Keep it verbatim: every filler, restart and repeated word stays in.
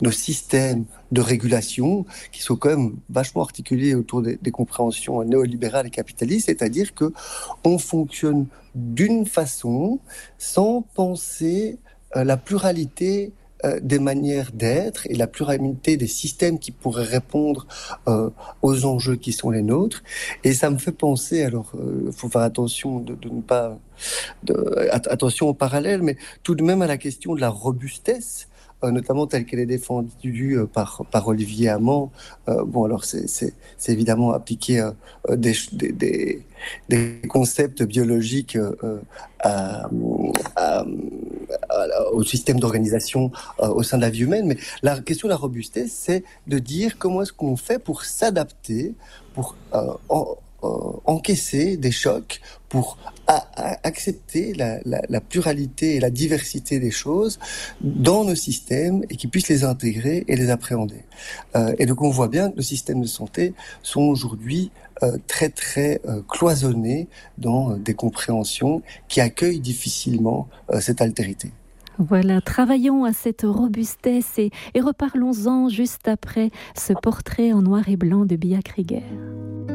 nos systèmes de régulation qui sont quand même vachement articulés autour des, des compréhensions néolibérales et capitalistes, c'est-à-dire que on fonctionne d'une façon sans penser euh, la pluralité euh, des manières d'être et la pluralité des systèmes qui pourraient répondre euh, aux enjeux qui sont les nôtres. Et ça me fait penser, alors il euh, faut faire attention de, de ne pas... De, attention au parallèle, mais tout de même à la question de la robustesse, euh, notamment telle qu'elle est défendue euh, par, par Olivier Hamon. Euh, bon, alors c'est, c'est, c'est évidemment appliquer euh, des, des, des, des concepts biologiques euh, à, à, à, au système d'organisation euh, au sein de la vie humaine. Mais la question de la robustesse, c'est de dire comment est-ce qu'on fait pour s'adapter, pour euh, en, euh, encaisser des chocs, pour à, à accepter la, la, la pluralité et la diversité des choses dans nos systèmes et qui puissent les intégrer et les appréhender. Euh, et donc on voit bien que nos systèmes de santé sont aujourd'hui euh, très très euh, cloisonnés dans euh, des compréhensions qui accueillent difficilement euh, cette altérité. Voilà, travaillons à cette robustesse et, et reparlons-en juste après ce portrait en noir et blanc de Bia Krieger.